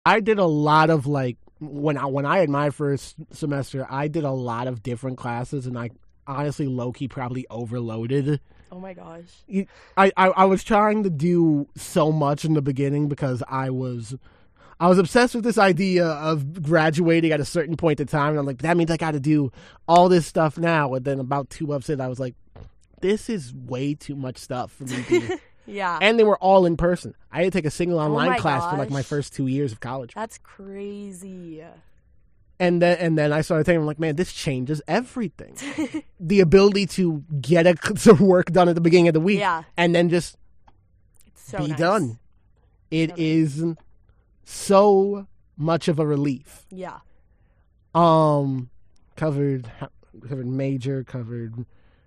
I did a lot of like when I had my first semester, I did a lot of different classes, and I honestly low key probably overloaded. Oh my gosh. I was trying to do so much in the beginning because I was obsessed with this idea of graduating at a certain point in time, and I'm like, that means I got to do all this stuff now. And then about 2 months in, I was like, this is way too much stuff for me to do. Yeah. And they were all in person. I had to take a single online my class for like my gosh. first 2 years of college. That's crazy. And then I started thinking, like, man, this changes everything. The ability to get some work done at the beginning of the week, Yeah. and then just It's so be nice. done. It So nice. is so much of a relief. Yeah. Covered major, covered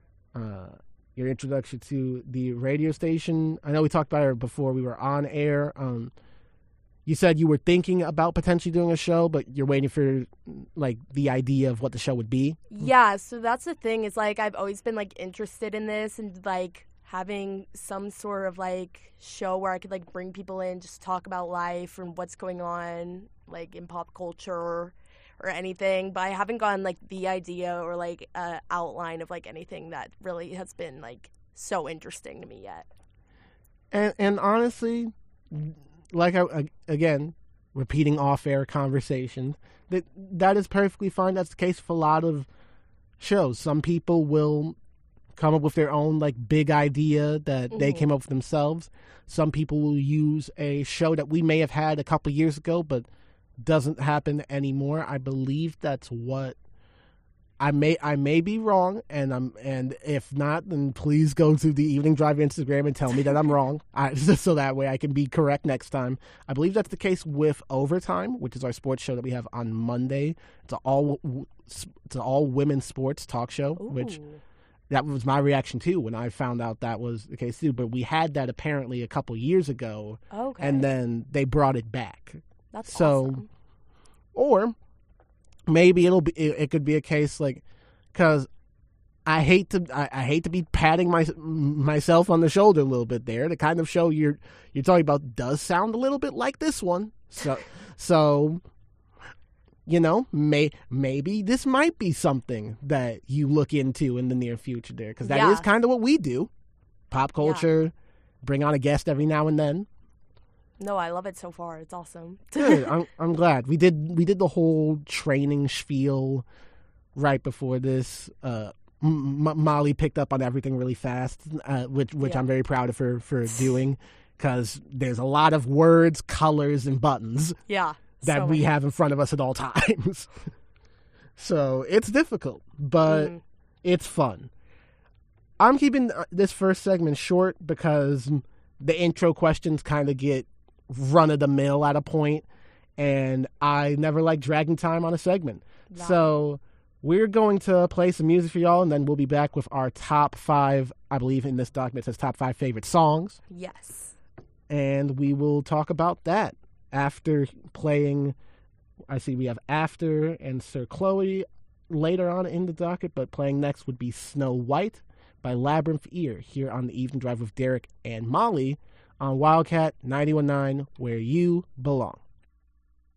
your introduction to the radio station. I know we talked about it before we were on air. You said you were thinking about potentially doing a show, but you're waiting for like the idea of what the show would be. Yeah, so that's the thing is like I've always been like interested in this and like having some sort of like show where I could like bring people in, just talk about life and what's going on like in pop culture or anything, but I haven't gotten like the idea or like outline of like anything that really has been like so interesting to me yet. And honestly, like again, repeating off-air conversations, that is perfectly fine. That's the case for a lot of shows. Some people will come up with their own like big idea that they came up with themselves. Some people will use a show that we may have had a couple years ago, but doesn't happen anymore. I believe that's what I may be wrong, and if not, then please go to the Evening Drive Instagram and tell me that I'm wrong, so that way I can be correct next time. I believe that's the case with Overtime, which is our sports show that we have on Monday. It's an all women's sports talk show, which Ooh. that was my reaction too when I found out that was the case too. But we had that apparently a couple years ago, Okay. and then they brought it back. That's So, awesome. or maybe it could be a case like, because I hate to be patting myself on the shoulder a little bit there. The kind of show you're talking about does sound a little bit like this one. So you know, maybe this might be something that you look into in the near future there, because that is Yeah. kind of what we do. Pop culture, bring on a guest every now and then. No, I love it so far. It's awesome. Good. I'm glad we did the whole training spiel right before this. Molly picked up on everything really fast, which Yeah. I'm very proud of her for doing, because there's a lot of words, colors, and buttons Yeah. that so we many. have in front of us at all times. So it's difficult, but it's fun. I'm keeping this first segment short because the intro questions kind of get run of the mill at a point, and I never like dragging time on a segment. Wow. So we're going to play some music for y'all, and then we'll be back with our top 5, I believe in this document it says top 5 favorite songs, Yes. and we will talk about that after playing. I see we have After and Sir Chloe later on in the docket, but playing next would be Snow White by Labyrinth Ear here on the Evening Drive with Derek and Molly on Wildcat 91.9, where you belong.